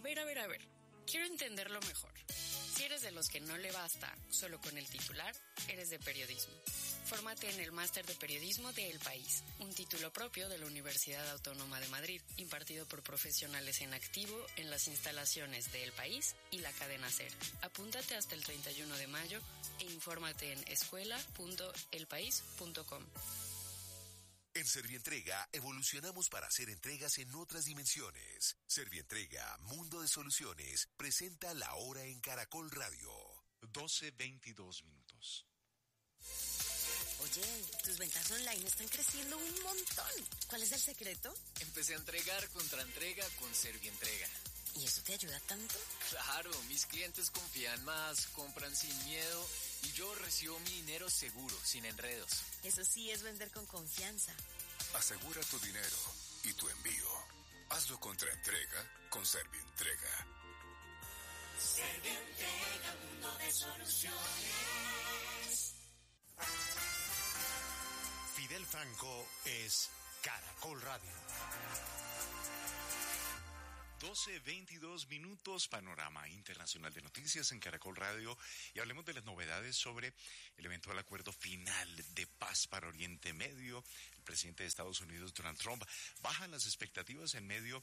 A ver. Quiero entenderlo mejor. Si eres de los que no le basta solo con el titular, eres de periodismo. Fórmate en el Máster de Periodismo de El País, un título propio de la Universidad Autónoma de Madrid, impartido por profesionales en activo en las instalaciones de El País y la cadena SER. Apúntate hasta el 31 de mayo e infórmate en escuela.elpaís.com. En Servientrega evolucionamos para hacer entregas en otras dimensiones. Servientrega, Mundo de Soluciones, presenta La Hora en Caracol Radio. 12:22. Oye, tus ventas online están creciendo un montón. ¿Cuál es el secreto? Empecé a entregar contra entrega con Servientrega. ¿Y eso te ayuda tanto? Claro, mis clientes confían más, compran sin miedo y yo recibo mi dinero seguro, sin enredos. Eso sí es vender con confianza. Asegura tu dinero y tu envío. Hazlo contra entrega con Servientrega. Servientrega, Mundo de Soluciones. Fidel Franco es Caracol Radio. 12:22, panorama internacional de noticias en Caracol Radio, y hablemos de las novedades sobre el eventual acuerdo final de paz para Oriente Medio. El presidente de Estados Unidos, Donald Trump, baja las expectativas en medio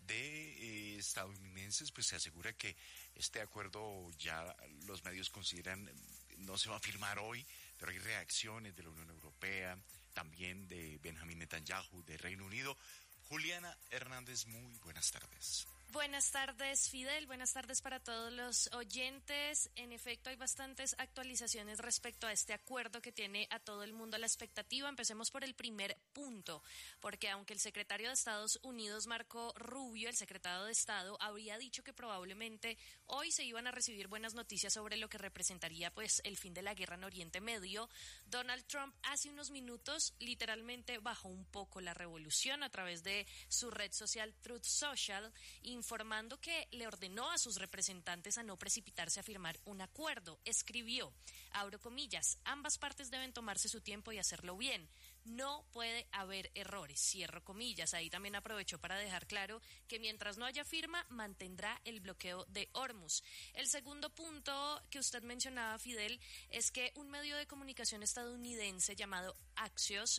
de estadounidenses, pues se asegura que este acuerdo ya los medios consideran no se va a firmar hoy, pero hay reacciones de la Unión Europea, también de Benjamín Netanyahu, de Reino Unido. Juliana Hernández, muy buenas tardes. Buenas tardes, Fidel. Buenas tardes para todos los oyentes. En efecto, hay bastantes actualizaciones respecto a este acuerdo que tiene a todo el mundo a la expectativa. Empecemos por el primer punto, porque aunque el secretario de Estados Unidos, Marco Rubio, el secretario de Estado, habría dicho que probablemente hoy se iban a recibir buenas noticias sobre lo que representaría pues el fin de la guerra en Oriente Medio, Donald Trump hace unos minutos literalmente bajó un poco la revolución a través de su red social Truth Social, informando que le ordenó a sus representantes a no precipitarse a firmar un acuerdo. Escribió, abro comillas, ambas partes deben tomarse su tiempo y hacerlo bien. No puede haber errores, cierro comillas. Ahí también aprovechó para dejar claro que mientras no haya firma, mantendrá el bloqueo de Hormuz. El segundo punto que usted mencionaba, Fidel, es que un medio de comunicación estadounidense llamado Axios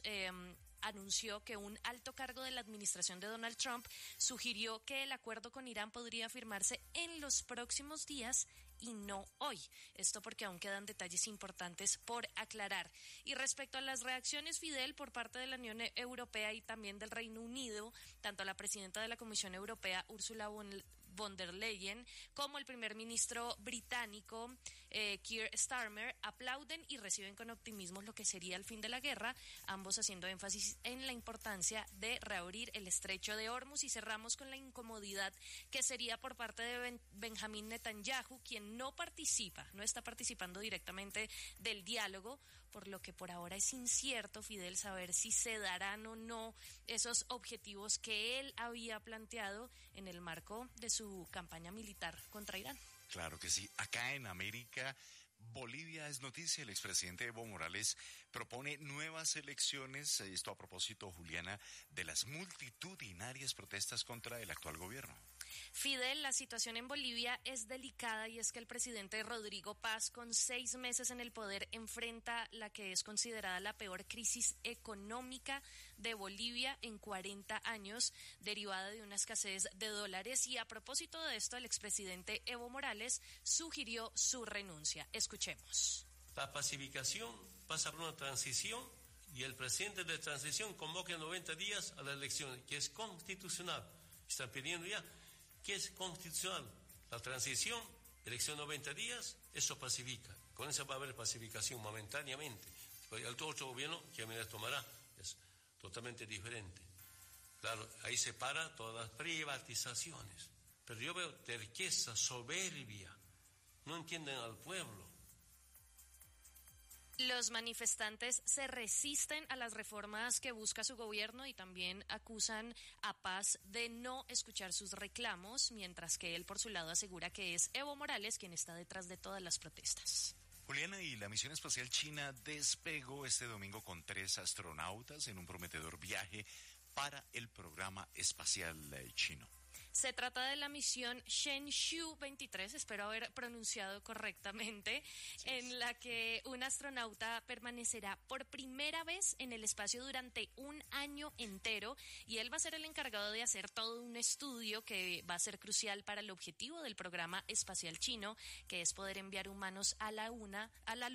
anunció que un alto cargo de la administración de Donald Trump sugirió que el acuerdo con Irán podría firmarse en los próximos días y no hoy. Esto porque aún quedan detalles importantes por aclarar. Y respecto a las reacciones, Fidel, por parte de la Unión Europea y también del Reino Unido, tanto la presidenta de la Comisión Europea, Ursula von der Leyen, como el primer ministro británico, Keir Starmer, aplauden y reciben con optimismo lo que sería el fin de la guerra, ambos haciendo énfasis en la importancia de reabrir el estrecho de Hormuz. Y cerramos con la incomodidad que sería por parte de Benjamín Netanyahu, quien no está participando directamente del diálogo, por lo que por ahora es incierto, Fidel, saber si se darán o no esos objetivos que él había planteado en el marco de su campaña militar contra Irán. Claro que sí. Acá en América, Bolivia es noticia. El expresidente Evo Morales propone nuevas elecciones. Esto a propósito, Juliana, de las multitudinarias protestas contra el actual gobierno. Fidel, la situación en Bolivia es delicada y es que el presidente Rodrigo Paz, con 6 meses en el poder, enfrenta la que es considerada la peor crisis económica de Bolivia en 40 años, derivada de una escasez de dólares. Y a propósito de esto, el expresidente Evo Morales sugirió su renuncia. Escuchemos. La pacificación pasa por una transición y el presidente de transición convoca en 90 días a la elección, que es constitucional. Están pidiendo ya que es constitucional. La transición, elección 90 días, eso pacifica. Con eso va a haber pacificación momentáneamente. El otro gobierno que me tomará es totalmente diferente. Claro, ahí se para todas las privatizaciones. Pero yo veo terqueza, soberbia. No entienden al pueblo. Los manifestantes se resisten a las reformas que busca su gobierno y también acusan a Paz de no escuchar sus reclamos, mientras que él por su lado asegura que es Evo Morales quien está detrás de todas las protestas. Juliana, y la misión espacial china despegó este domingo con 3 astronautas en un prometedor viaje para el programa espacial chino. Se trata de la misión Shenzhou 23, espero haber pronunciado correctamente, en la que un astronauta permanecerá por primera vez en el espacio durante un año entero, y él va a ser el encargado de hacer todo un estudio que va a ser crucial para el objetivo del programa espacial chino, que es poder enviar humanos a la luna,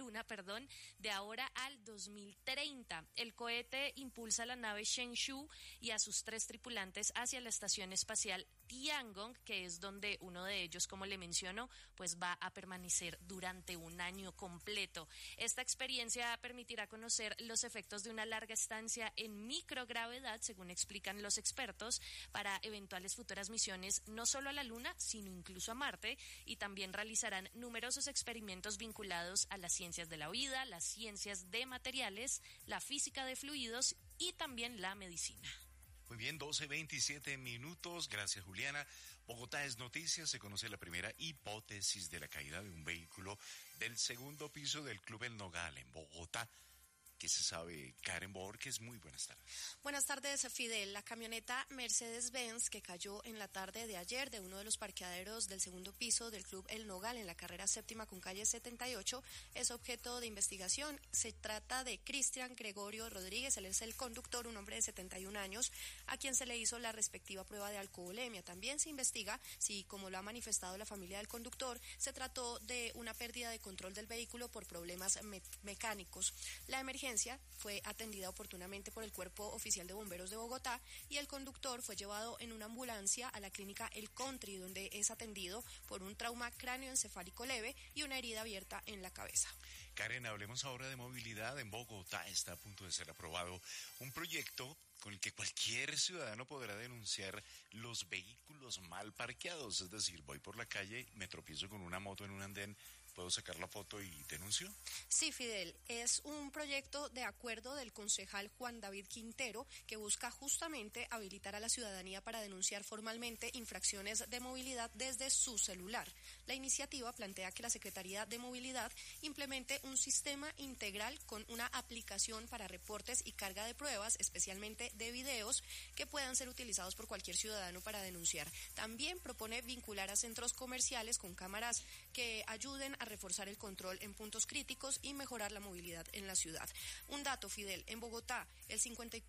de ahora al 2030. El cohete impulsa la nave Shenzhou y a sus 3 tripulantes hacia la estación espacial Tiangong, que es donde uno de ellos, como le menciono, pues va a permanecer durante un año completo. Esta experiencia permitirá conocer los efectos de una larga estancia en microgravedad, según explican los expertos, para eventuales futuras misiones no solo a la Luna, sino incluso a Marte, y también realizarán numerosos experimentos vinculados a las ciencias de la vida, las ciencias de materiales, la física de fluidos y también la medicina. Muy bien, 12:27 minutos. Gracias, Juliana. Bogotá es noticia. Se conoce la primera hipótesis de la caída de un vehículo del segundo piso del Club El Nogal en Bogotá. ¿Qué se sabe? Karen Borges, muy buenas tardes. Buenas tardes, Fidel. La camioneta Mercedes-Benz que cayó en la tarde de ayer de uno de los parqueaderos del segundo piso del Club El Nogal en la carrera séptima con calle 78 es objeto de investigación. Se trata de Cristian Gregorio Rodríguez, él es el conductor, un hombre de 71 años, a quien se le hizo la respectiva prueba de alcoholemia. También se investiga si, como lo ha manifestado la familia del conductor, se trató de una pérdida de control del vehículo por problemas mecánicos. La emergencia fue atendida oportunamente por el Cuerpo Oficial de Bomberos de Bogotá y el conductor fue llevado en una ambulancia a la clínica El Country, donde es atendido por un trauma cráneoencefálico leve y una herida abierta en la cabeza. Karen, hablemos ahora de movilidad. En Bogotá está a punto de ser aprobado un proyecto con el que cualquier ciudadano podrá denunciar los vehículos mal parqueados. Es decir, voy por la calle, me tropiezo con una moto en un andén, ¿puedo sacar la foto y denuncio? Sí, Fidel, es un proyecto de acuerdo del concejal Juan David Quintero que busca justamente habilitar a la ciudadanía para denunciar formalmente infracciones de movilidad desde su celular. La iniciativa plantea que la Secretaría de Movilidad implemente un sistema integral con una aplicación para reportes y carga de pruebas, especialmente de videos, que puedan ser utilizados por cualquier ciudadano para denunciar. También propone vincular a centros comerciales con cámaras que ayuden a reforzar el control en puntos críticos y mejorar la movilidad en la ciudad. Un dato, Fidel, en Bogotá, el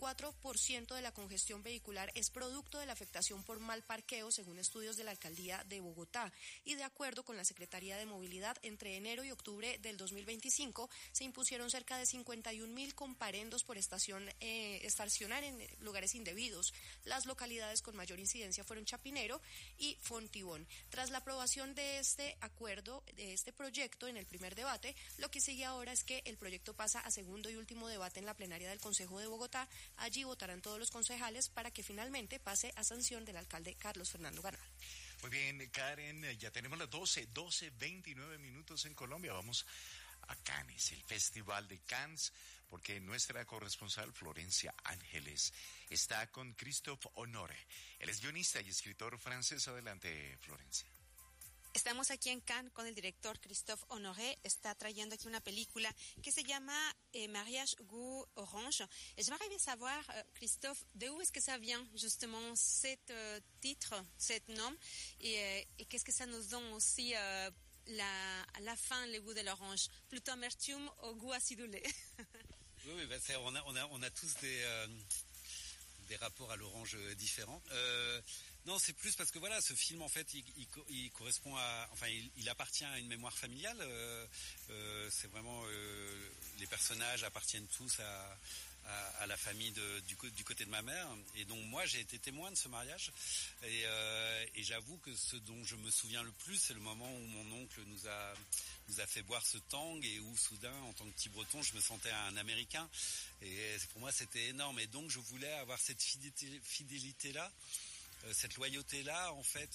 54% de la congestión vehicular es producto de la afectación por mal parqueo, según estudios de la Alcaldía de Bogotá. Y de acuerdo con la Secretaría de Movilidad, entre enero y octubre del 2025 se impusieron cerca de 51.000 comparendos por estacionar en lugares indebidos. Las localidades con mayor incidencia fueron Chapinero y Fontibón. Tras la aprobación de este acuerdo, de este proyecto en el primer debate, lo que sigue ahora es que el proyecto pasa a segundo y último debate en la plenaria del Consejo de Bogotá. Allí votarán todos los concejales para que finalmente pase a sanción del alcalde Carlos Fernando Ganal. Muy bien, Karen, ya tenemos las 12:29 minutos en Colombia. Vamos a Cannes, el Festival de Cannes, porque nuestra corresponsal Florencia Ángeles está con Christophe Honoré. Él es guionista y escritor francés. Adelante, Florencia. Estamos aquí en Cannes con el director Christophe Honoré. Está trayendo aquí una película que se llama Mariage Goût Orange. Et j'aimerais bien savoir, Christophe, de où est-ce que ça vient justement cet titre, cet nom, et qu'est-ce que ça nous donne aussi à la fin, le goût de l'orange, plutôt amertume au goût acidulé. Oui, on a tous des rapports à l'orange différents. Non, c'est plus parce que voilà, ce film en fait, il correspond à, enfin, il appartient à une mémoire familiale. C'est vraiment les personnages appartiennent tous à la famille du côté de ma mère, et donc moi j'ai été témoin de ce mariage, et j'avoue que ce dont je me souviens le plus, c'est le moment où mon oncle nous a fait boire ce tang, et où soudain, en tant que petit breton, je me sentais un Américain, et pour moi c'était énorme, et donc je voulais avoir cette fidélité-là, cette loyauté-là, en fait,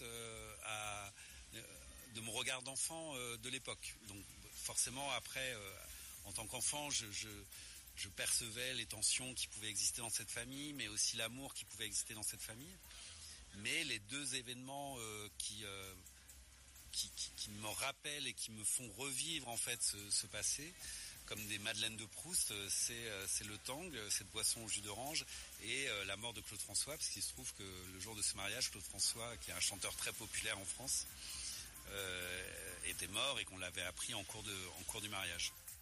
de mon regard d'enfant de l'époque. Donc forcément, après, en tant qu'enfant, je percevais les tensions qui pouvaient exister dans cette famille, mais aussi l'amour qui pouvait exister dans cette famille. Mais les deux événements qui me rappellent et qui me font revivre en fait ce passé, comme des madeleines de Proust, c'est le tang, cette boisson au jus d'orange, et la mort de Claude François, parce qu'il se trouve que le jour de ce mariage, Claude François, qui est un chanteur très populaire en France, était mort et qu'on l'avait appris en cours du mariage.